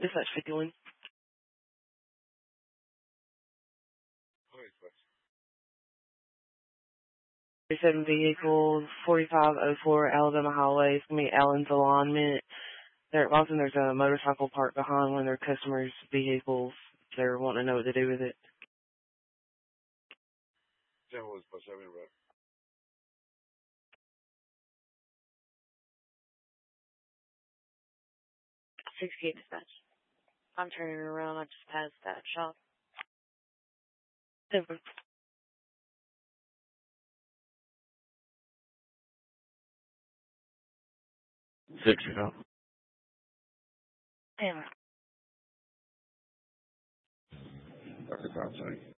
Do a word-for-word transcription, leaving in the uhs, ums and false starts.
Dispatch fifty-one. thirty-seven vehicles, forty-five oh four Alabama Highway. It's going to be Allen's Alignment. There, also, there's a motorcycle parked behind one of their customers' vehicles. They're wanting to know what to do with it. sixty-eight dispatch. I'm turning around. I just passed that shop. Super. Six ago. Damn. That's outside.